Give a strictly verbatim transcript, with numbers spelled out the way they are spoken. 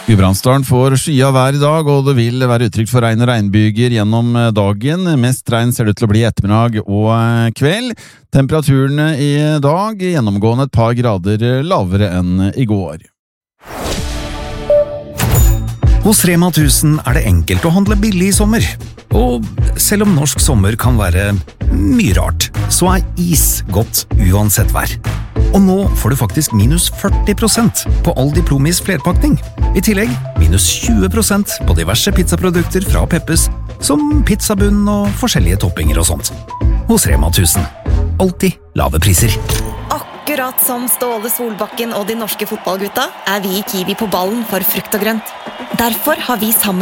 Gudbrandsdalen får skya vær i dag, og det vil være utrygt for regn og regnbyger gjennom dagen. Mest regn ser det ut til å bli ettermiddag og kveld. Temperaturene i dag gjennomgående et par grader lavere enn i går. Hos Rema tusen er det enkelt å handle billig i sommer. Og selv om norsk sommer kan være mye rart, så er is godt uansett vær. Og nå får du faktisk minus førti prosent på all Diplomis flerpakning. I tillegg minus tjue prosent på diverse pizzaprodukter fra Peppes, som pizzabunn og forskjellige toppinger og sånt. Hos Rema tusen. Alltid lave priser. Akkurat som Ståle Solbakken og de norske fotballgutta er vi i Kiwi på ballen for frukt og grønt. Derfor har vi sammen